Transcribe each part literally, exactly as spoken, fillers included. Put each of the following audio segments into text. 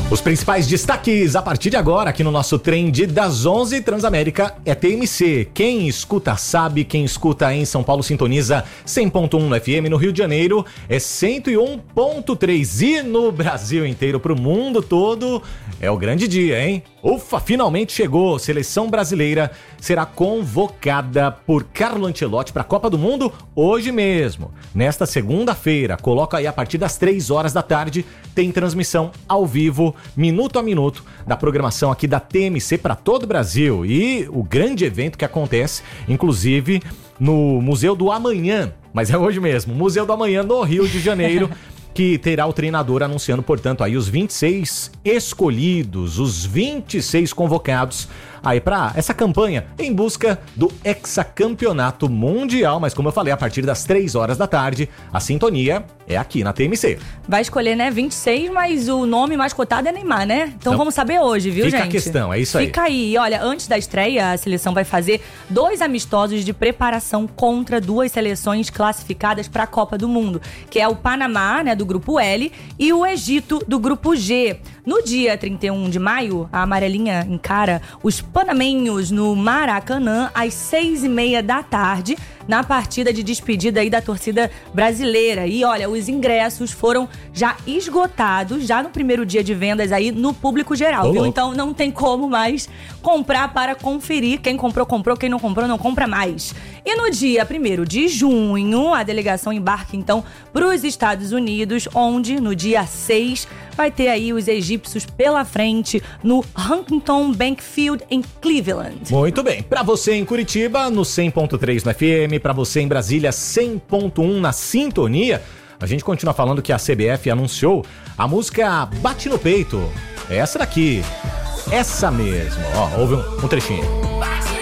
Os principais destaques a partir de agora aqui no nosso Trend das onze, Transamérica é T M C. Quem escuta sabe, quem escuta em São Paulo sintoniza cem ponto um no F M, no Rio de Janeiro é cento e um ponto três e no Brasil inteiro, pro mundo todo, é o grande dia, hein? Ufa, finalmente chegou! Seleção brasileira será convocada por Carlo Ancelotti para a Copa do Mundo hoje mesmo. Nesta segunda-feira, coloca aí a partir das três horas da tarde, tem transmissão ao vivo, minuto a minuto, da programação aqui da T M C para todo o Brasil. E o grande evento que acontece, inclusive, no Museu do Amanhã, mas é hoje mesmo, Museu do Amanhã no Rio de Janeiro, que terá o treinador anunciando, portanto, aí os vinte e seis escolhidos, os vinte e seis convocados aí para essa campanha em busca do hexacampeonato mundial. Mas como eu falei, a partir das três horas da tarde, a sintonia é aqui na T M C. Vai escolher, né, vinte e seis, mas o nome mais cotado é Neymar, né? Então, então vamos saber hoje, viu, fica gente? Fica a questão, é isso aí. Fica aí. Olha, antes da estreia, a seleção vai fazer dois amistosos de preparação contra duas seleções classificadas para a Copa do Mundo, que é o Panamá, né, do grupo L, e o Egito, do grupo G. No dia trinta e um de maio, a amarelinha encara os panamenhos no Maracanã às seis e meia da tarde, na partida de despedida aí da torcida brasileira. E olha, os ingressos foram já esgotados, já no primeiro dia de vendas aí no público geral, oh, viu? oh. Então não tem como mais comprar para conferir. Quem comprou, comprou. Quem não comprou, não compra mais. E no dia primeiro de junho, a delegação embarca então para os Estados Unidos, onde no dia seis vai ter aí os egípcios pela frente no Huntington Bank Field em Cleveland. Muito bem. Para você em Curitiba, no cem ponto três no F M, para você em Brasília, cem ponto um na Sintonia, a gente continua falando que a C B F anunciou a música Bate no Peito. É essa daqui. Essa mesmo. Ó, ouve um, um trechinho.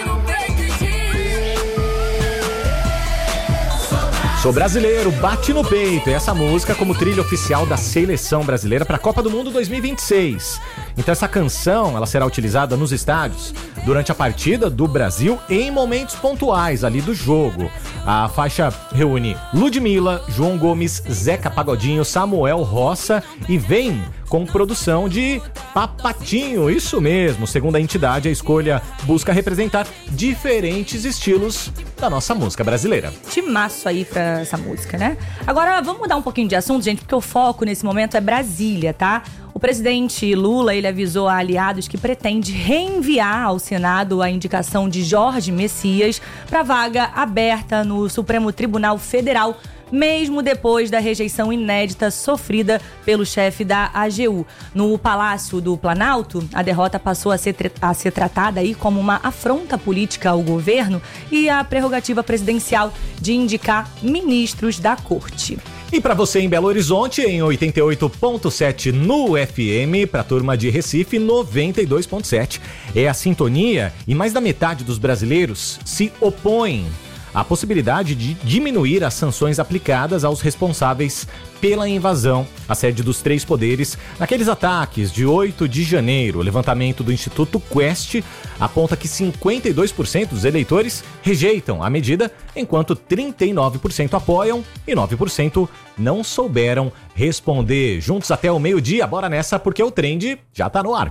Sou brasileiro, bate no peito. Essa música como trilha oficial da seleção brasileira para a Copa do Mundo dois mil e vinte e seis. Então essa canção, ela será utilizada nos estádios durante a partida do Brasil em momentos pontuais ali do jogo. A faixa reúne Ludmilla, João Gomes, Zeca Pagodinho, Samuel Roça e vem com produção de Papatinho, isso mesmo. Segundo a entidade, a escolha busca representar diferentes estilos da nossa música brasileira. Timaço aí pra essa música, né? Agora, vamos mudar um pouquinho de assunto, gente, porque o foco nesse momento é Brasília, tá? O presidente Lula, ele avisou a aliados que pretende reenviar ao Senado a indicação de Jorge Messias para vaga aberta no Supremo Tribunal Federal, mesmo depois da rejeição inédita sofrida pelo chefe da A G U. No Palácio do Planalto, a derrota passou a ser, a ser tratada aí como uma afronta política ao governo e à prerrogativa presidencial de indicar ministros da corte. E para você em Belo Horizonte, em oitenta e oito ponto sete no F M, para a turma de Recife, noventa e dois ponto sete. É a sintonia e mais da metade dos brasileiros se opõem a possibilidade de diminuir as sanções aplicadas aos responsáveis pela invasão à sede dos três poderes naqueles ataques de oito de janeiro. O levantamento do Instituto Quest aponta que cinquenta e dois por cento dos eleitores rejeitam a medida, enquanto trinta e nove por cento apoiam e nove por cento não souberam responder. Juntos até o meio-dia, bora nessa porque o Trend já tá no ar.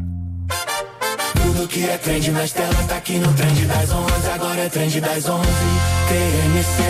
Tudo que é trend nas telas tá aqui no Trend das onze. Agora é Trend das onze, T M C.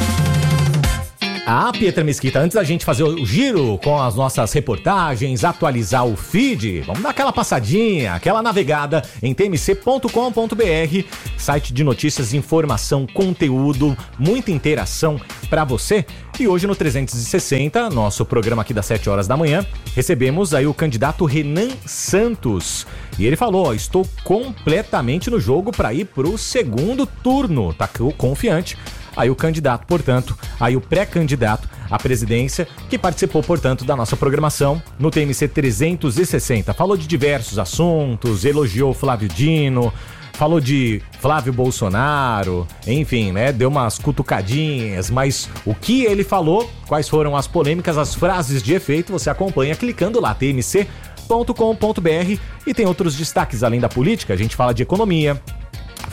Ah, Pietra Mesquita, antes da gente fazer o giro com as nossas reportagens, atualizar o feed, vamos dar aquela passadinha, aquela navegada em t m c ponto com ponto b r, site de notícias, informação, conteúdo, muita interação para você. E hoje no trezentos e sessenta, nosso programa aqui das sete horas da manhã, recebemos aí o candidato Renan Santos. E ele falou, ó, estou completamente no jogo para ir pro segundo turno, tá confiante. Aí o candidato, portanto, aí o pré-candidato à presidência, que participou, portanto, da nossa programação no T M C trezentos e sessenta. Falou de diversos assuntos, elogiou Flávio Dino, falou de Flávio Bolsonaro, enfim, né, deu umas cutucadinhas, mas o que ele falou, quais foram as polêmicas, as frases de efeito, você acompanha clicando lá, t m c ponto com ponto b r, e tem outros destaques além da política, a gente fala de economia,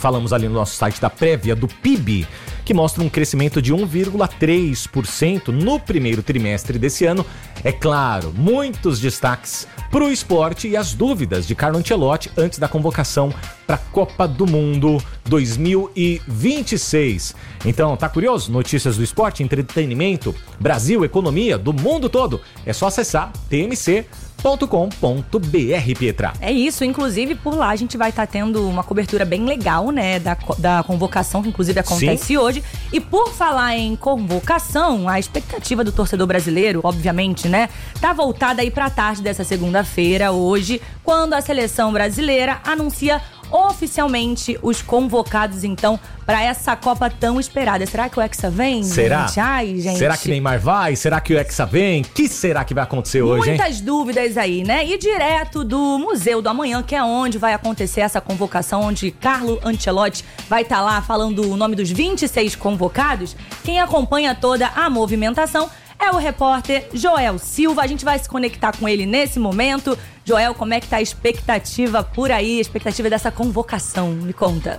falamos ali no nosso site da prévia do P I B, que mostra um crescimento de um vírgula três por cento no primeiro trimestre desse ano. É claro, muitos destaques para o esporte e as dúvidas de Carlo Ancelotti antes da convocação para a Copa do Mundo dois mil e vinte e seis. Então, tá curioso? Notícias do esporte, entretenimento, Brasil, economia, do mundo todo. É só acessar t m c ponto com ponto b r, Pietra. É isso, inclusive por lá a gente vai estar tá tendo uma cobertura bem legal, né, da, da convocação, que inclusive acontece Sim. hoje. E por falar em convocação, a expectativa do torcedor brasileiro, obviamente, né, tá voltada aí pra tarde dessa segunda-feira, hoje, quando a seleção brasileira anuncia oficialmente os convocados, então, para essa Copa tão esperada. Será que o Hexa vem? Será? Gente? Ai, gente. Será que Neymar vai? Será que o Hexa vem? O que será que vai acontecer hoje, hein? Muitas dúvidas aí, né? E direto do Museu do Amanhã, que é onde vai acontecer essa convocação, onde Carlo Ancelotti vai estar tá lá falando o nome dos vinte e seis convocados. Quem acompanha toda a movimentação é o repórter Joel Silva. A gente vai se conectar com ele nesse momento. Joel, como é que tá a expectativa por aí, a expectativa dessa convocação? Me conta.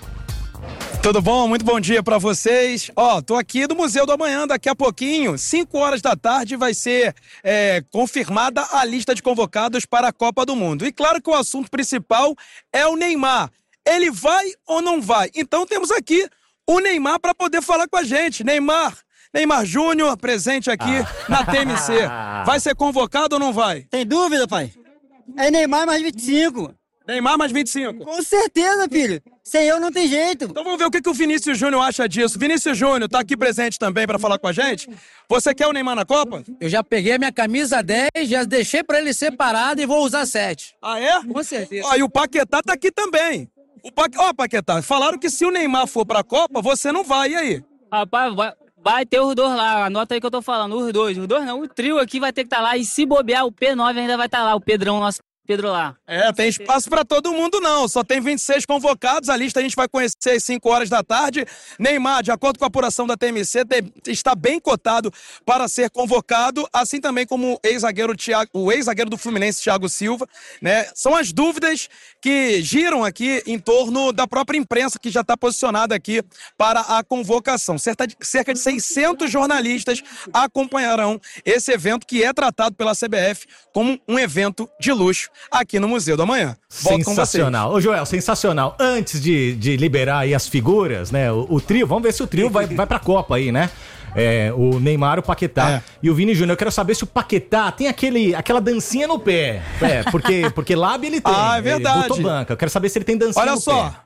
Tudo bom? Muito bom dia pra vocês. Ó, tô aqui do Museu do Amanhã, daqui a pouquinho, cinco horas da tarde, vai ser é, confirmada a lista de convocados para a Copa do Mundo. E claro que o assunto principal é o Neymar. Ele vai ou não vai? Então temos aqui o Neymar para poder falar com a gente. Neymar, Neymar Júnior, presente aqui ah. na T M C. Vai ser convocado ou não vai? Tem dúvida, pai? É Neymar mais vinte e cinco. Neymar mais vinte e cinco? Com certeza, filho. Sem eu não tem jeito. Então vamos ver o que, que o Vinícius Júnior acha disso. Vinícius Júnior tá aqui presente também para falar com a gente. Você quer o Neymar na Copa? Eu já peguei a minha camisa dez, já deixei para ele separado e vou usar sete. Ah, é? Com certeza. Ó, e o Paquetá tá aqui também. O pa... Ó, Paquetá, falaram que se o Neymar for pra Copa, você não vai. E aí? Rapaz, vai... Vai ter os dois lá, anota aí que eu tô falando, os dois. Os dois não, o trio aqui vai ter que estar tá lá. E se bobear, o P nove ainda vai estar tá lá, o Pedrão, nosso Pedro lá. É, tem espaço pra todo mundo não, só tem vinte e seis convocados, a lista a gente vai conhecer às cinco horas da tarde. Neymar, de acordo com a apuração da T M C, tem, está bem cotado para ser convocado, assim também como o ex-zagueiro, Thiago, o ex-zagueiro do Fluminense, Thiago Silva, né? São as dúvidas que giram aqui em torno da própria imprensa que já está posicionada aqui para a convocação. Cerca de, cerca de seiscentos jornalistas acompanharão esse evento que é tratado pela C B F como um evento de luxo aqui no Museu do Amanhã. Volto sensacional. Ô Joel, sensacional. Antes de, de liberar aí as figuras, né, o, o trio, vamos ver se o trio vai, vai pra Copa aí, né? É, o Neymar, o Paquetá é. e o Vini Júnior. Eu quero saber se o Paquetá tem aquele, aquela dancinha no pé. É, porque, porque lábio ele tem. Ah, é verdade. Ele banca. Eu quero saber se ele tem dancinha Olha no só. pé.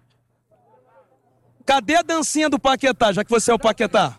Cadê a dancinha do Paquetá, já que você é o Paquetá?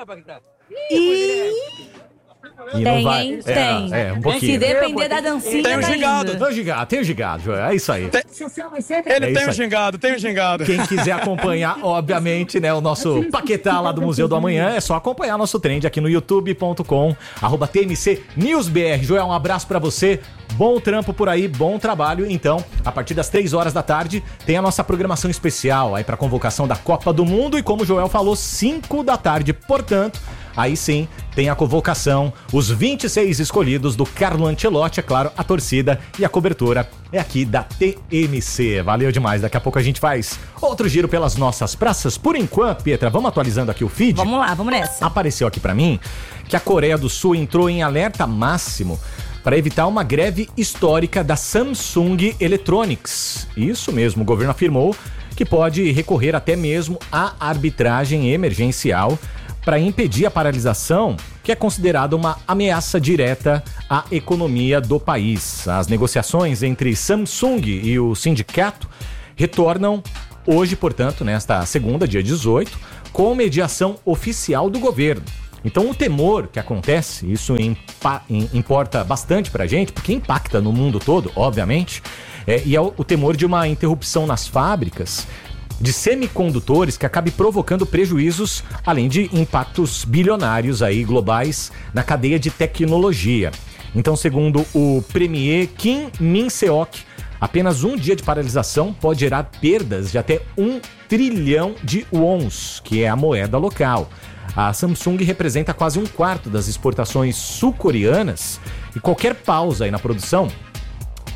E... E tem, não vai... hein? É, Tem. É, um pouquinho. Se depender da dancinha, tem o tá gingado. indo. Tem o gingado, tem o gingado, Joel. É isso aí. Tem... Ele é tem o aí. gingado, tem o gingado. Quem quiser acompanhar, obviamente, né, o nosso Paquetá lá do Museu do Amanhã, é só acompanhar nosso trend aqui no youtube ponto com, arroba T M C News B R. Joel, um abraço pra você. Bom trampo por aí, bom trabalho. Então, a partir das três horas da tarde, tem a nossa programação especial aí pra convocação da Copa do Mundo. E como o Joel falou, cinco da tarde. Portanto, aí sim, tem a convocação, os vinte e seis escolhidos do Carlo Ancelotti, é claro, a torcida e a cobertura é aqui da T M C. Valeu demais, daqui a pouco a gente faz outro giro pelas nossas praças. Por enquanto, Pietra, vamos atualizando aqui o feed? Vamos lá, vamos nessa. Apareceu aqui pra mim que a Coreia do Sul entrou em alerta máximo para evitar uma greve histórica da Samsung Electronics. Isso mesmo, o governo afirmou que pode recorrer até mesmo à arbitragem emergencial para impedir a paralisação, que é considerada uma ameaça direta à economia do país. As negociações entre Samsung e o sindicato retornam hoje, portanto, nesta segunda, dia dezoito, com mediação oficial do governo. Então o temor que acontece, isso impa- importa bastante pra gente, porque impacta no mundo todo, obviamente, é, e é o, o temor de uma interrupção nas fábricas de semicondutores que acabe provocando prejuízos, além de impactos bilionários aí globais na cadeia de tecnologia. Então, segundo o premier Kim Min-seok, apenas um dia de paralisação pode gerar perdas de até um trilhão de wons, que é a moeda local. A Samsung representa quase um quarto das exportações sul-coreanas e qualquer pausa aí na produção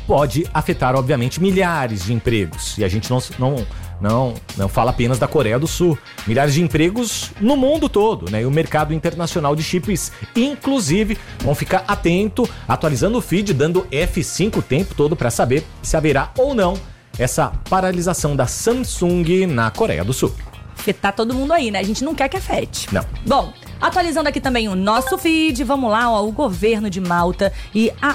pode afetar, obviamente, milhares de empregos. E a gente não, não, não, não fala apenas da Coreia do Sul. Milhares de empregos no mundo todo, né? E o mercado internacional de chips, inclusive, vão ficar atento, atualizando o feed, dando F cinco o tempo todo para saber se haverá ou não essa paralisação da Samsung na Coreia do Sul. Afetar todo mundo aí, né? A gente não quer que afete. Não. Bom, atualizando aqui também o nosso feed, vamos lá, ó, o governo de Malta e a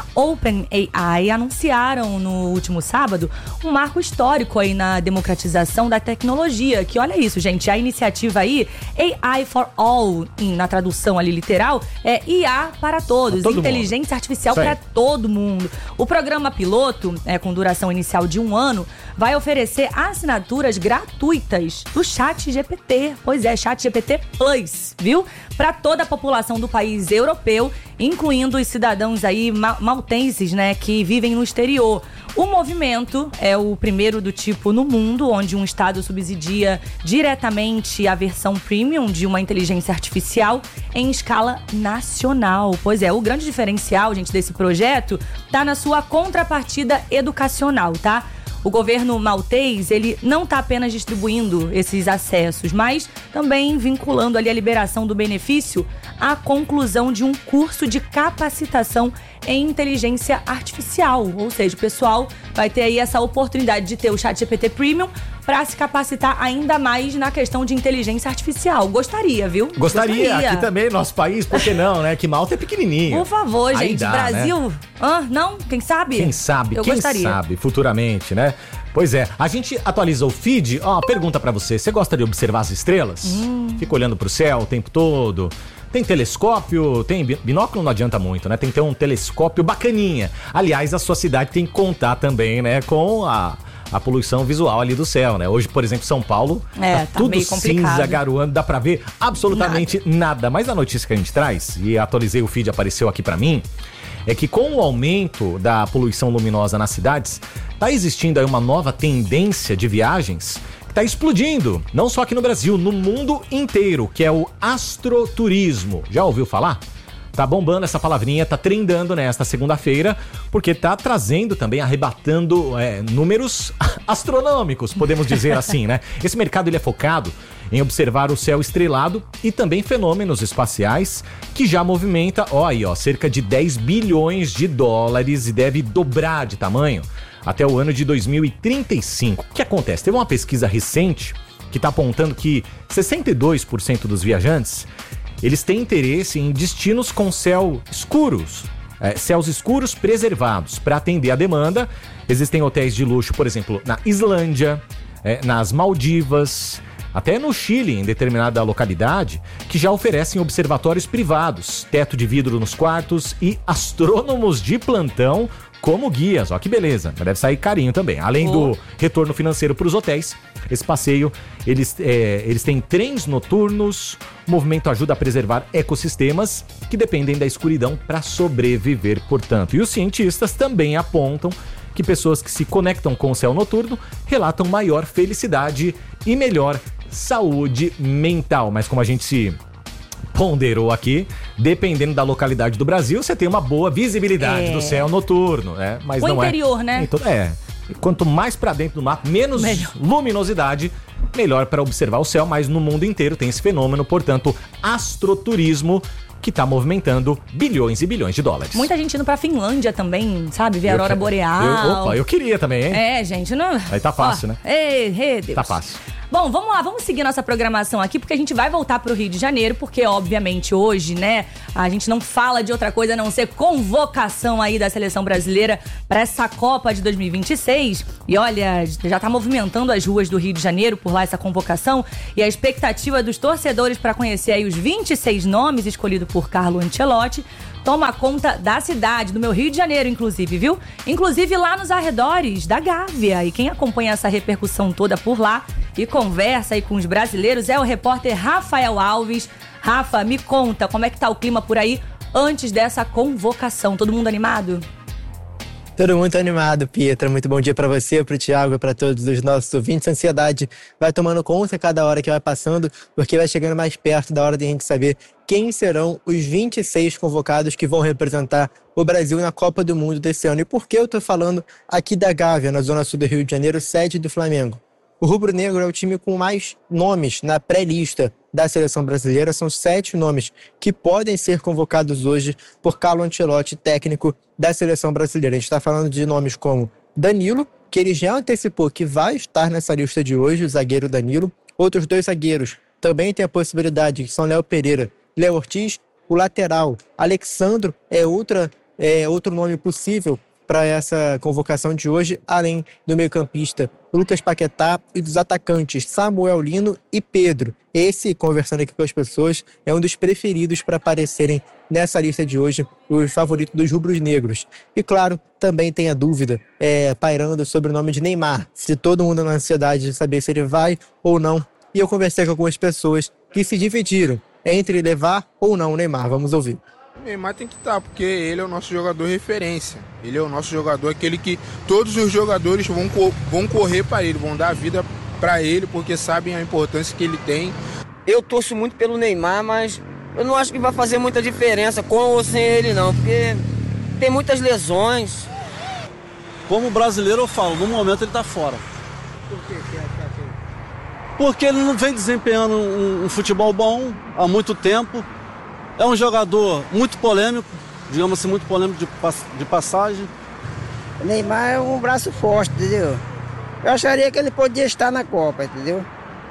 OpenAI anunciaram no último sábado um marco histórico aí na democratização da tecnologia, que olha isso, gente, a iniciativa aí, A I for All, na tradução ali literal, é I A para todos, todo inteligência mundo. artificial para todo mundo. O programa piloto, é, com duração inicial de um ano, vai oferecer assinaturas gratuitas do ChatGPT, pois é, ChatGPT Plus, viu? Para toda a população do país europeu, incluindo os cidadãos aí ma- maltenses, né, que vivem no exterior. O movimento é o primeiro do tipo no mundo, onde um estado subsidia diretamente a versão premium de uma inteligência artificial em escala nacional. Pois é, o grande diferencial, gente, desse projeto tá na sua contrapartida educacional, tá? O governo maltês, ele não está apenas distribuindo esses acessos, mas também vinculando ali a liberação do benefício à conclusão de um curso de capacitação em inteligência artificial. Ou seja, o pessoal vai ter aí essa oportunidade de ter o ChatGPT Premium para se capacitar ainda mais na questão de inteligência artificial. Gostaria, viu? Gostaria, Gostaria. aqui também, nosso país, por que não, né? Que Malta é pequenininho. Por favor, Aí gente, dá, Brasil... né? Ah, não? Quem sabe? Quem sabe, Eu quem gostaria. sabe, futuramente, né? Pois é, a gente atualiza o feed. Ó, pergunta pra você, você gosta de observar as estrelas? Hum. Fica olhando pro céu o tempo todo? Tem telescópio, tem bi- binóculo não adianta muito, né? Tem que ter um telescópio bacaninha. Aliás, a sua cidade tem que contar também, né, com a... a poluição visual ali do céu, né? Hoje, por exemplo, São Paulo, É, tá tá tudo meio complicado. cinza, garoando, dá pra ver absolutamente nada. nada. Mas a notícia que a gente traz, e atualizei o feed, apareceu aqui pra mim, é que com o aumento da poluição luminosa nas cidades, tá existindo aí uma nova tendência de viagens que tá explodindo, não só aqui no Brasil, no mundo inteiro, que é o astroturismo. Já ouviu falar? Tá bombando essa palavrinha, tá trendando nesta segunda-feira, porque tá trazendo também, arrebatando é, números astronômicos, podemos dizer assim, né? Esse mercado ele é focado em observar o céu estrelado e também fenômenos espaciais, que já movimenta, ó aí, ó, cerca de dez bilhões de dólares e deve dobrar de tamanho até o ano de dois mil e trinta e cinco. O que acontece? Teve uma pesquisa recente que tá apontando que sessenta e dois por cento dos viajantes eles têm interesse em destinos com céu escuros, é, céus escuros preservados. Para atender a demanda, existem hotéis de luxo, por exemplo, na Islândia, é, nas Maldivas, até no Chile, em determinada localidade, que já oferecem observatórios privados, teto de vidro nos quartos e astrônomos de plantão como guias. Ó, que beleza, mas deve sair carinho também. Além do retorno financeiro para os hotéis, esse passeio, eles, é, eles têm trens noturnos, o movimento ajuda a preservar ecossistemas que dependem da escuridão para sobreviver, portanto. E os cientistas também apontam que pessoas que se conectam com o céu noturno relatam maior felicidade e melhor saúde mental. Mas como a gente se ponderou aqui, dependendo da localidade do Brasil, você tem uma boa visibilidade É. do céu noturno, né? Mas O não interior, é, né? nem todo- é. Quanto mais pra dentro do mato, menos Melhor. luminosidade, melhor para observar o céu, mas no mundo inteiro tem esse fenômeno, portanto, astroturismo, que tá movimentando bilhões e bilhões de dólares. Muita gente indo pra Finlândia também, sabe? Ver a Eu aurora que- boreal. eu- opa, eu queria também, hein? É, gente, não... Aí tá fácil, né? Ei, ei, Deus. Tá fácil. Bom, vamos lá, vamos seguir nossa programação aqui, porque a gente vai voltar pro Rio de Janeiro, porque, obviamente, hoje, né, a gente não fala de outra coisa a não ser convocação aí da seleção brasileira para essa Copa de dois mil e vinte e seis. E olha, já tá movimentando as ruas do Rio de Janeiro por lá essa convocação, e a expectativa dos torcedores para conhecer aí os vinte e seis nomes escolhidos por Carlo Ancelotti toma conta da cidade, do meu Rio de Janeiro, inclusive, viu? Inclusive lá nos arredores da Gávea. E quem acompanha essa repercussão toda por lá e conversa aí com os brasileiros é o repórter Rafael Alves. Rafa, me conta como é que tá o clima por aí antes dessa convocação. Todo mundo animado? Todo mundo animado, Pietra. Muito bom dia para você, para o Thiago e para todos os nossos ouvintes. A ansiedade vai tomando conta cada hora que vai passando, porque vai chegando mais perto da hora de a gente saber quem serão os vinte e seis convocados que vão representar o Brasil na Copa do Mundo desse ano. E por que eu tô falando aqui da Gávea, na zona sul do Rio de Janeiro, sede do Flamengo? O rubro-negro é o time com mais nomes na pré-lista da seleção brasileira. São sete nomes que podem ser convocados hoje por Carlo Ancelotti, técnico da seleção brasileira. A gente está falando de nomes como Danilo, que ele já antecipou que vai estar nessa lista de hoje, o zagueiro Danilo. Outros dois zagueiros também tem a possibilidade, que são Léo Pereira, Léo Ortiz. O lateral, Alexandro, é, outra, é outro nome possível para essa convocação de hoje, além do meio-campista Lucas Paquetá e dos atacantes Samuel Lino e Pedro. Esse, conversando aqui com as pessoas, é um dos preferidos para aparecerem nessa lista de hoje, os favoritos dos rubros-negros. E claro, também tem a dúvida é, pairando sobre o nome de Neymar, se todo mundo na ansiedade de saber se ele vai ou não. E eu conversei com algumas pessoas que se dividiram entre levar ou não o Neymar. Vamos ouvir. O Neymar tem que estar, porque ele é o nosso jogador referência. Ele é o nosso jogador, aquele que todos os jogadores vão, vão correr para ele, vão dar a vida para ele, porque sabem a importância que ele tem. Eu torço muito pelo Neymar, mas eu não acho que vai fazer muita diferença com ou sem ele não, porque tem muitas lesões. Como brasileiro eu falo, no momento ele está fora. Por que você acha assim? Porque ele não vem desempenhando um, um futebol bom há muito tempo. É um jogador muito polêmico, digamos assim, muito polêmico de, de passagem. O Neymar é um braço forte, entendeu? Eu acharia que ele podia estar na Copa, entendeu?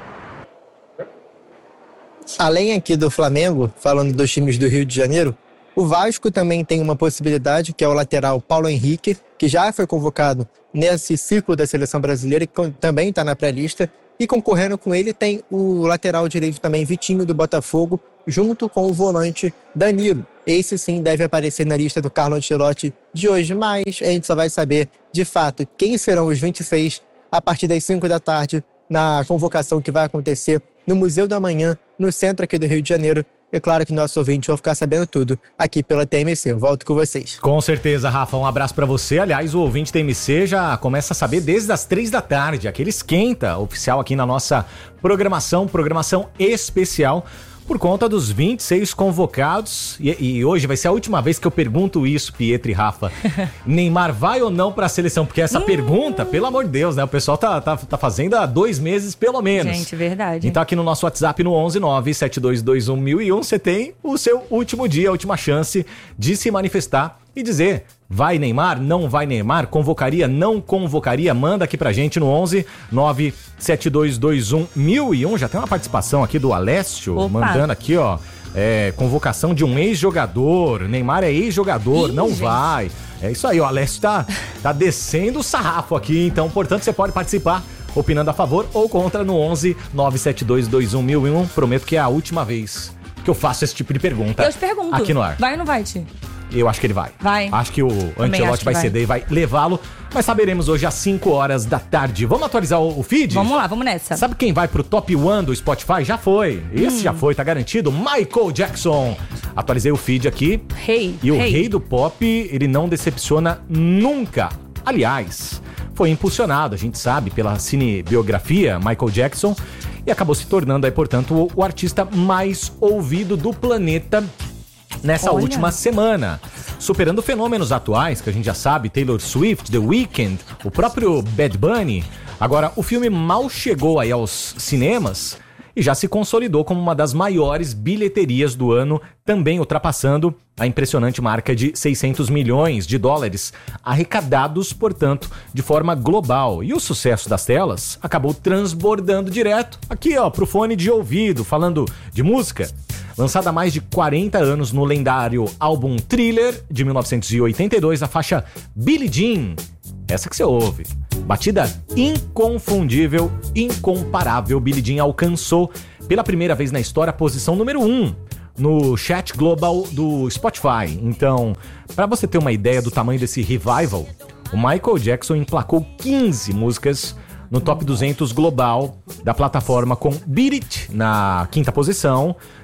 Além aqui do Flamengo, falando dos times do Rio de Janeiro, o Vasco também tem uma possibilidade, que é o lateral Paulo Henrique, que já foi convocado nesse ciclo da seleção brasileira, que também está na pré-lista. E concorrendo com ele tem o lateral direito também, Vitinho, do Botafogo, junto com o volante Danilo. Esse sim deve aparecer na lista do Carlo Ancelotti de hoje, mas a gente só vai saber de fato quem serão os vinte e seis a partir das cinco da tarde na convocação que vai acontecer no Museu da Manhã, no centro aqui do Rio de Janeiro. É claro que nossos ouvintes vão ficar sabendo tudo aqui pela T M C. Eu volto com vocês. Com certeza, Rafa. Um abraço pra você. Aliás, o ouvinte T M C já começa a saber desde as três da tarde. Aquele esquenta oficial aqui na nossa programação, programação especial, por conta dos vinte e seis convocados. E, e hoje vai ser a última vez que eu pergunto isso, Pietra e Rafa. Neymar vai ou não pra seleção? Porque essa hum. pergunta, pelo amor de Deus, né? O pessoal tá, tá, tá fazendo há dois meses, pelo menos. Gente, verdade. Então aqui no nosso WhatsApp, no onze nove sete dois dois um mil e um, você tem o seu último dia, a última chance de se manifestar e dizer: vai Neymar, não vai Neymar, convocaria, não convocaria? Manda aqui pra gente no onze nove sete dois dois um mil e um. Já tem uma participação aqui do Alessio, Opa. mandando aqui, ó, é, convocação de um ex-jogador. Neymar é ex-jogador, Ih, não gente. vai. É isso aí, o Alessio tá, tá descendo o sarrafo aqui, então, portanto, você pode participar opinando a favor ou contra no onze nove sete dois dois um mil e um. Prometo que é a última vez que eu faço esse tipo de pergunta. Eu te pergunto, aqui no ar. Vai ou não vai, Ti? Eu acho que ele vai. Vai. Acho que o Ancelotti vai, vai ceder e vai levá-lo. Mas saberemos hoje às cinco horas da tarde. Vamos atualizar o, o feed? Vamos lá, vamos nessa. Sabe quem vai pro top one do Spotify? Já foi. Esse hum. já foi, tá garantido. Michael Jackson. Atualizei o feed aqui. Rei. E o rei. rei do pop, ele não decepciona nunca. Aliás, foi impulsionado, a gente sabe, pela cinebiografia Michael Jackson. E acabou se tornando aí, portanto, o, o artista mais ouvido do planeta nessa Olha. última semana, superando fenômenos atuais, que a gente já sabe, Taylor Swift, The Weeknd, o próprio Bad Bunny. Agora, o filme mal chegou aí aos cinemas e já se consolidou como uma das maiores bilheterias do ano, também ultrapassando a impressionante marca de seiscentos milhões de dólares, arrecadados, portanto, de forma global. E o sucesso das telas acabou transbordando direto aqui, ó, pro fone de ouvido, falando de música. Lançada há mais de quarenta anos no lendário álbum Thriller, de mil novecentos e oitenta e dois, a faixa Billie Jean, essa que você ouve. Batida inconfundível, incomparável, Billie Jean alcançou pela primeira vez na história a posição número um no chat global do Spotify. Então, para você ter uma ideia do tamanho desse revival, o Michael Jackson emplacou quinze músicas no top duzentos global da plataforma, com Beat It na quinta posição,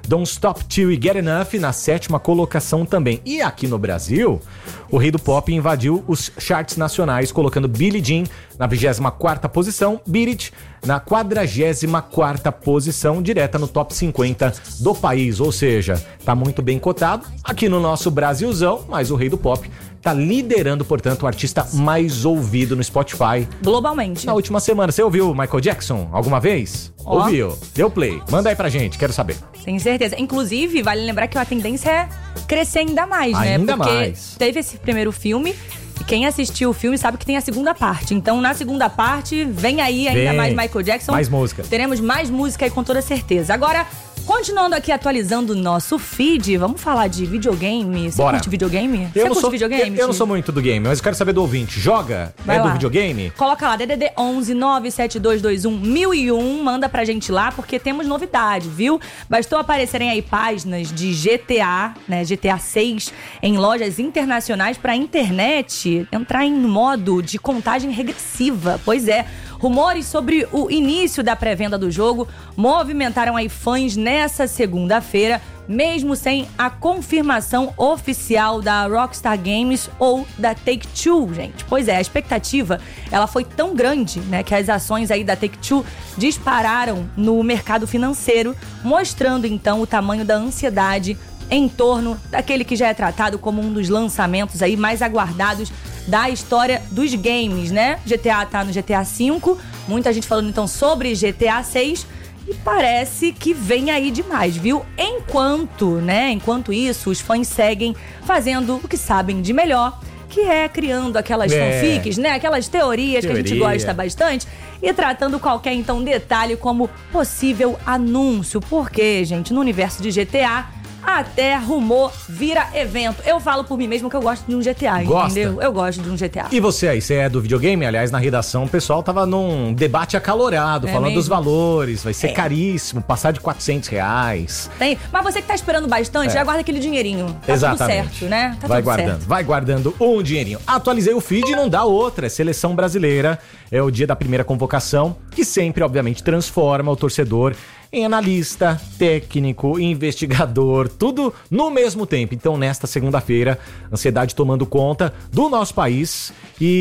Don't Stop Till You Get Enough na sétima colocação também. E aqui no Brasil, o rei do pop invadiu os charts nacionais, colocando Billie Jean na vigésima quarta posição, Beat It na quadragésima quarta posição, direta no top cinquenta do país. Ou seja, tá muito bem cotado aqui no nosso Brasilzão, mas o rei do pop tá liderando, portanto, o artista mais ouvido no Spotify. Globalmente. Na última semana. Você ouviu Michael Jackson alguma vez? Ó. Ouviu? Deu play. Manda aí pra gente, quero saber. Sem certeza. Inclusive, vale lembrar que a tendência é crescer ainda mais, né? Ainda Porque mais. teve esse primeiro filme e quem assistiu o filme sabe que tem a segunda parte. Então, na segunda parte, vem aí ainda Vem. mais Michael Jackson. Mais música. Teremos mais música aí com toda certeza. Agora, continuando aqui atualizando o nosso feed, vamos falar de videogame. Você Bora. curte videogame? Eu Você não curte sou, videogame? eu, eu não Ti? sou muito do game, mas eu quero saber do ouvinte. Joga? Vai é lá. do videogame? Coloca lá, D D D onze nove sete dois dois um mil e um, manda pra gente lá, porque temos novidade, viu? Bastou aparecerem aí páginas de G T A, né, G T A seis, em lojas internacionais pra internet entrar em modo de contagem regressiva. Pois é, rumores sobre o início da pré-venda do jogo movimentaram aí fãs nessa segunda-feira, mesmo sem a confirmação oficial da Rockstar Games ou da Take-Two, gente. Pois é, a expectativa, ela foi tão grande, né, que as ações aí da Take-Two dispararam no mercado financeiro, mostrando então o tamanho da ansiedade em torno daquele que já é tratado como um dos lançamentos aí mais aguardados da história dos games, né? G T A tá no G T A cinco, muita gente falando então sobre G T A seis, e parece que vem aí demais, viu? Enquanto, né, enquanto isso, os fãs seguem fazendo o que sabem de melhor, que é criando aquelas É. fanfics, né? Aquelas teorias que a gente Teoria. gosta bastante e tratando qualquer, então, detalhe como possível anúncio. Porque, gente, no universo de G T A, até rumor vira evento. Eu falo por mim mesmo que eu gosto de um G T A, Gosta? entendeu? Eu gosto de um G T A. E você aí, você é do videogame? Aliás, na redação o pessoal tava num debate acalorado, É falando mesmo? dos valores. Vai ser É. caríssimo, passar de quatrocentos reais. Tem. Mas você que tá esperando bastante, É. já guarda aquele dinheirinho. Tá Exatamente. tudo certo, né? Tá vai tudo guardando, certo. vai guardando um dinheirinho. Atualizei o feed e não dá outra. É seleção brasileira. É o dia da primeira convocação, que sempre, obviamente, transforma o torcedor em analista, técnico, investigador, tudo no mesmo tempo. Então, nesta segunda-feira, ansiedade tomando conta do nosso país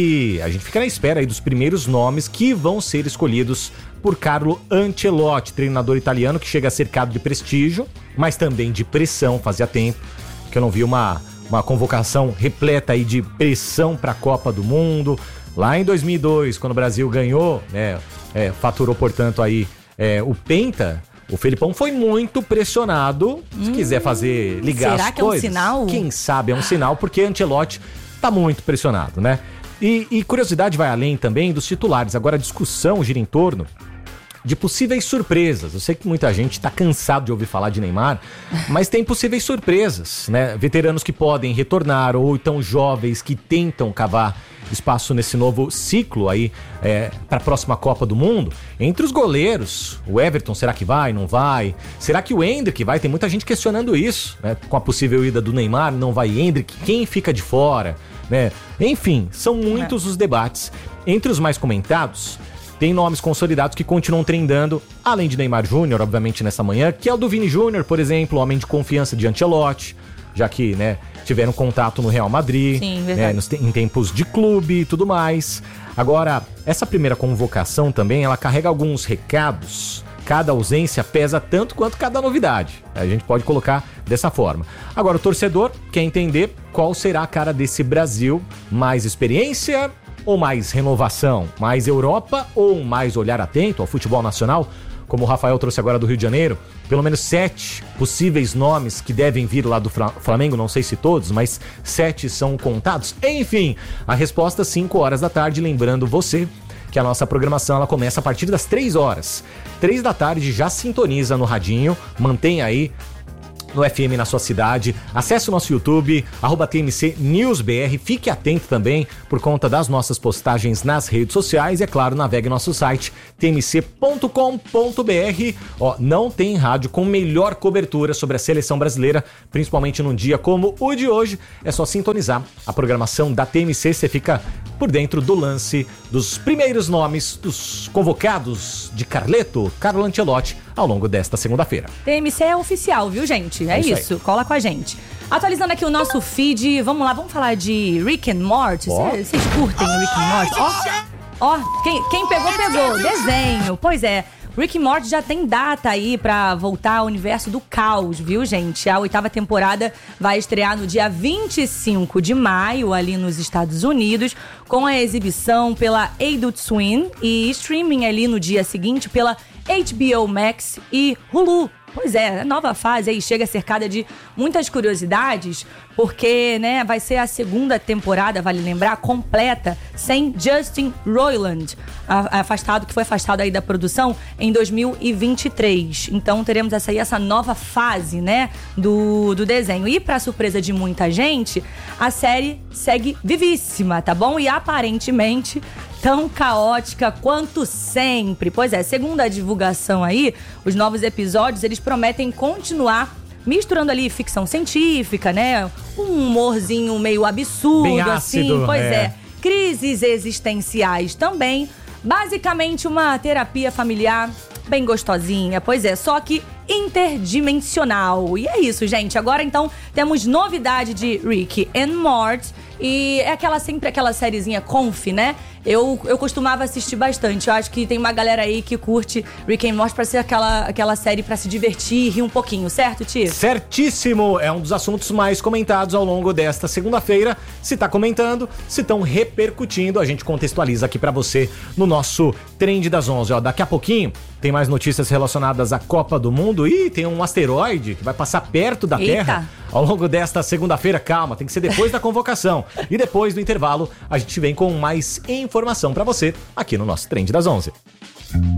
e a gente fica na espera aí dos primeiros nomes que vão ser escolhidos por Carlo Ancelotti, treinador italiano que chega cercado de prestígio, mas também de pressão. Fazia tempo que eu não vi uma, uma convocação repleta aí de pressão para a Copa do Mundo. Lá em dois mil e dois, quando o Brasil ganhou, né, é, faturou, portanto, aí é, o Penta, o Felipão foi muito pressionado. Se quiser fazer, ligar será as que é um coisas, sinal? quem sabe é um sinal, porque Ancelotti tá muito pressionado, né? E, e curiosidade vai além também dos titulares. Agora a discussão gira em torno de possíveis surpresas. Eu sei que muita gente tá cansado de ouvir falar de Neymar, mas tem possíveis surpresas, né? Veteranos que podem retornar ou então jovens que tentam cavar espaço nesse novo ciclo aí é, para a próxima Copa do Mundo. Entre os goleiros, o Everton, será que vai, não vai? Será que o Endrick vai? Tem muita gente questionando isso, né? Com a possível ida do Neymar, não vai Endrick? Quem fica de fora? Né? Enfim, são muitos os debates. Entre os mais comentados, tem nomes consolidados que continuam trendando, além de Neymar Júnior, obviamente, nessa manhã, que é o do Vini Júnior, por exemplo, homem de confiança de Ancelotti, já que, né, tiveram contato no Real Madrid, Sim, né, verdade. nos te- em tempos de clube e tudo mais. Agora, essa primeira convocação também, ela carrega alguns recados. Cada ausência pesa tanto quanto cada novidade. A gente pode colocar dessa forma. Agora, o torcedor quer entender qual será a cara desse Brasil. Mais experiência ou mais renovação? Mais Europa ou mais olhar atento ao futebol nacional? Como o Rafael trouxe agora do Rio de Janeiro, pelo menos sete possíveis nomes que devem vir lá do Fra- Flamengo, não sei se todos, mas sete são contados. Enfim, a resposta às cinco horas da tarde, lembrando você que a nossa programação ela começa a partir das três horas. três da tarde já sintoniza no radinho, mantém aí no F M na sua cidade, acesse o nosso YouTube, arroba T M C News B R, fique atento também por conta das nossas postagens nas redes sociais e, é claro, navegue nosso site t m c ponto com ponto b r. Ó, não tem rádio com melhor cobertura sobre a seleção brasileira, principalmente num dia como o de hoje. É só sintonizar a programação da T M C, você fica por dentro do lance dos primeiros nomes dos convocados de Carleto, Carlo Ancelotti, ao longo desta segunda-feira. T M C é oficial, viu, gente? É, é isso, isso. Cola com a gente. Atualizando aqui o nosso feed, vamos lá, vamos falar de Rick and Morty. Vocês oh. curtem Rick and Morty? Ó, oh, quem, quem pegou, pegou. Desenho. Pois é. Rick and Morty já tem data aí pra voltar ao universo do caos, viu, gente? A oitava temporada vai estrear no dia vinte e cinco de maio, ali nos Estados Unidos, com a exibição pela Adult Swim e streaming ali no dia seguinte pela H B O Max e Hulu. Pois é, a nova fase aí chega cercada de muitas curiosidades, porque, né, vai ser a segunda temporada, vale lembrar, completa, sem Justin Roiland, afastado, que foi afastado aí da produção em dois mil e vinte e três. Então teremos essa aí, essa nova fase, né, do, do desenho. E pra surpresa de muita gente, a série segue vivíssima, tá bom? E aparentemente tão caótica quanto sempre. Pois é, segundo a divulgação aí, os novos episódios, eles prometem continuar misturando ali ficção científica, né? Um humorzinho meio absurdo, bem ácido, assim. Pois é. é. Crises existenciais também. Basicamente uma terapia familiar bem gostosinha. Pois é, só que interdimensional. E é isso, gente. Agora, então, temos novidade de Rick and Morty. E é aquela, sempre aquela sériezinha conf, né? Eu, eu costumava assistir bastante. Eu acho que tem uma galera aí que curte Rick and Morty pra ser aquela, aquela série pra se divertir e rir um pouquinho, certo, Ti? Certíssimo! É um dos assuntos mais comentados ao longo desta segunda-feira. Se tá comentando, se estão repercutindo, a gente contextualiza aqui pra você no nosso Trend das onze. Ó, daqui a pouquinho tem mais notícias relacionadas à Copa do Mundo e tem um asteroide que vai passar perto da Eita. Terra ao longo desta segunda-feira. Calma, tem que ser depois da convocação. E depois do intervalo, a gente vem com mais informação pra você aqui no nosso Trend das onze.